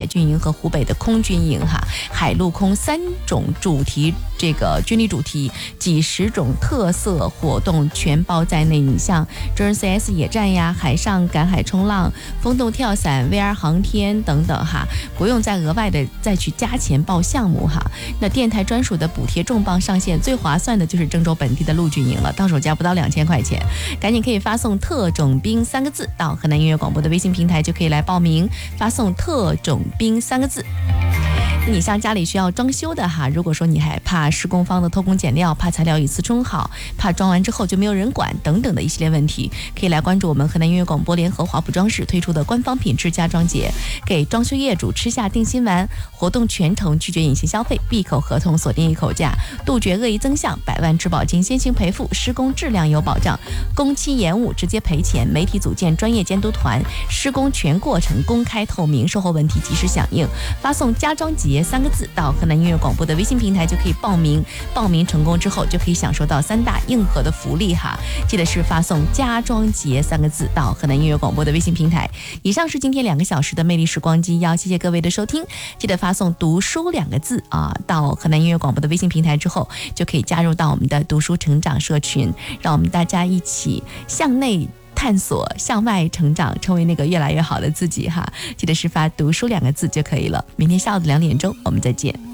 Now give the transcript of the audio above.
军营和湖北的空军营哈，海陆空3种主题，这个军旅主题几十种特色活动全包在内。你像真人 CS 野战呀、海上赶海冲浪、风洞跳伞、VR 航天等等哈，不用再额外的再去加钱报项目哈。那电台专属的补贴重磅上线，最划算的就是郑州本地的陆军营了，到手价不到2000块钱，赶紧可以发送特种兵3个字到河南音乐广播的微信平台就可以来报名，发送特种兵3个字。你像家里需要装修的哈，如果说你还怕施工方的偷工减料，怕材料一次装好，怕装完之后就没有人管等等的一系列问题，可以来关注我们河南音乐广播联合华普装饰推出的官方品质家装节，给装修业主吃下定心丸，活动全程拒绝隐形消费，闭口合同锁定一口价，杜绝恶意增项，100万质保金先行赔付，施工质量有保障，工期延误直接赔钱，媒体组建专业监督团，施工全过程公开透明，售后问题及时响应，发送家装节3个字到河南音乐广播的微信平台就可以报名，报名成功之后就可以享受到3大硬核的福利哈，记得是发送家装节3个字到河南音乐广播的微信平台。以上是今天2个小时的魅力时光机，要谢谢各位的收听，记得发送读书2个字到河南音乐广播的微信平台之后，就可以加入到我们的读书成长社群，让我们大家一起向内探索，向外成长，成为那个越来越好的自己哈。记得是发读书2个字就可以了。明天下午的2点钟我们再见。